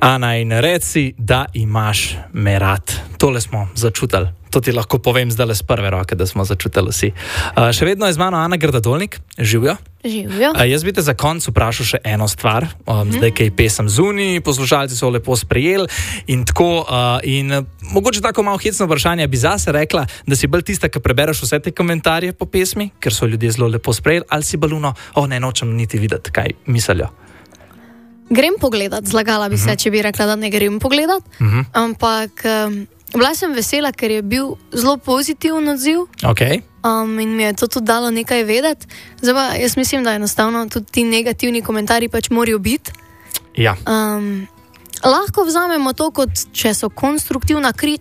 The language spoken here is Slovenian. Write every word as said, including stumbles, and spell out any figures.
Ana, in reci, da imaš me rad. Tole smo začutili. To ti lahko povem zdaj z prve roke, da smo začutili vsi. Uh, še vedno je z mano Ana Grdadolnik. Živijo. Živijo. Uh, jaz bi te za konec vprašal še eno stvar. Um, mm. Zdaj, kaj pesem zunaj, poslušalci so lepo sprejeli in tako. Uh, in uh, mogoče tako malo hecno vprašanje, bi zase rekla, da si bolj tista, ki prebereš vse te komentarje po pesmi, ker so ljudje zelo lepo sprejeli, ali si bolj uno, o ne, nočem niti videti, kaj mislijo. Grem pogledat, zlagala bi se, uh-huh. če bi rekla, da ne grem pogledat, uh-huh. ampak um, bila sem vesela, ker je bil zelo pozitiven odziv okay. um, in mi je to tudi dalo nekaj vedeti. Zdaj pa jaz mislim, da enostavno tudi ti negativni komentarji pač morajo biti. Ja. Um, lahko vzamemo to, kot če so konstruktivna kritika,